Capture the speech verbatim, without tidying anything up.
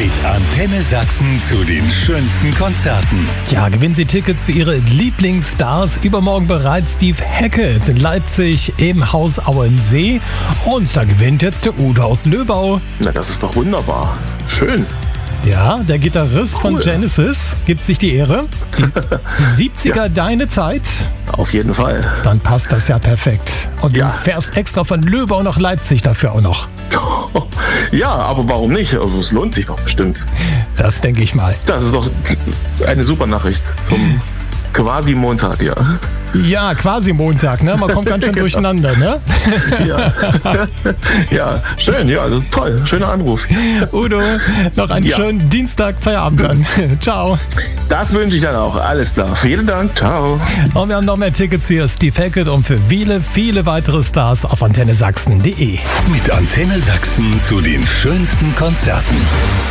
Mit Antenne Sachsen zu den schönsten Konzerten. Ja, gewinnen Sie Tickets für Ihre Lieblingsstars. Übermorgen bereits Steve Hackett in Leipzig im Haus Auensee. Und da gewinnt jetzt der Udo aus Löbau. Na, das ist doch wunderbar. Schön. Ja, der Gitarrist Cool. von Genesis gibt sich die Ehre. Die siebziger, Ja. deine Zeit. Auf jeden Fall. Dann passt das ja perfekt. Und Ja. du fährst extra von Löbau nach Leipzig dafür auch noch. Ja, aber warum nicht? Also es lohnt sich doch bestimmt. Das denke ich mal. Das ist doch eine super Nachricht zum quasi Montag, ja. Ja, quasi Montag, ne? Man kommt ganz schön Genau. durcheinander, ne? Ja. Ja, schön, ja, also toll. Schöner Anruf. Udo, noch einen Ja. schönen Dienstag, Feierabend dann. Ciao. Das wünsche ich dann auch. Alles klar. Vielen Dank. Ciao. Und wir haben noch mehr Tickets für Steve Hackett und für viele, viele weitere Stars auf antenne sachsen punkt de. Mit Antenne Sachsen zu den schönsten Konzerten.